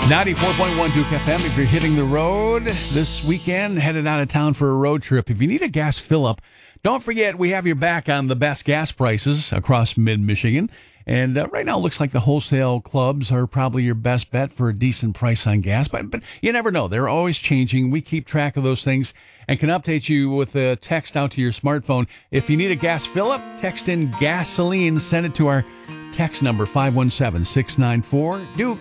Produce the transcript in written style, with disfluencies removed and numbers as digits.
94.1 Duke FM. If you're hitting the road this weekend, headed out of town for a road trip, if you need a gas fill-up, don't forget we have your back on the best gas prices across mid-Michigan. And right now it looks like the wholesale clubs are probably your best bet for a decent price on gas. But you never know. They're always changing. We keep track of those things and can update you with a text out to your smartphone. If you need a gas fill-up, text in gasoline. Send it to our text number 517-694-DUKE.